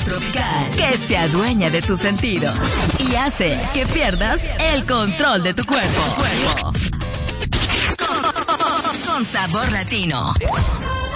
tropical que se adueña de tus sentidos y hace que pierdas el control de tu cuerpo. Con sabor latino.